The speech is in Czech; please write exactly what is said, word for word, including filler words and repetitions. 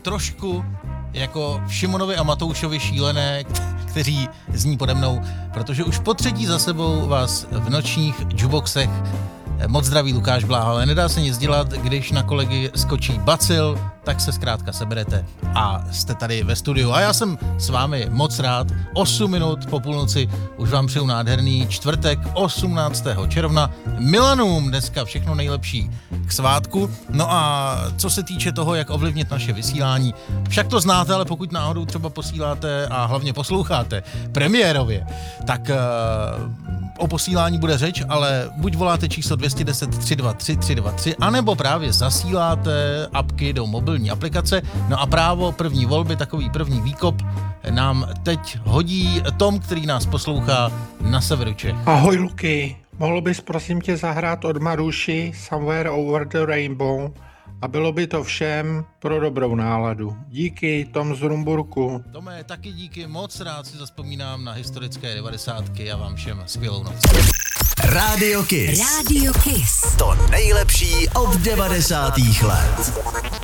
trošku jako Šimonovi a Matoušovi šílené, kteří zní pode mnou, protože už po třetí za sebou vás v nočních jukeboxech moc zdraví Lukáš Bláha, ale nedá se nic dělat, když na kolegy skočí bacil, tak se zkrátka seberete a jste tady ve studiu. A já jsem s vámi moc rád. osm minut po půlnoci už vám přeju nádherný čtvrtek osmnáctého června. Milanům dneska všechno nejlepší k svátku. No a co se týče toho, jak ovlivnit naše vysílání, však to znáte, ale pokud náhodou třeba posíláte a hlavně posloucháte premiérově, tak uh, o posílání bude řeč, ale buď voláte číslo dvě jedna nula tři dva tři tři dva tři, anebo právě zasíláte apky do mobilní aplikace. No a právo první volby, takový první výkop, nám teď hodí Tom, který nás poslouchá na severu Čech. Ahoj Luky, mohl bys prosím tě zahrát od Maruši Somewhere Over the Rainbow a bylo by to všem pro dobrou náladu. Díky, Tom z Rumburku. Tome, taky díky, moc rád si zazpomínám na historické devadesátky a vám všem skvělou noc. Radio Kiss. Radio Kiss. To nejlepší od devadesátých let.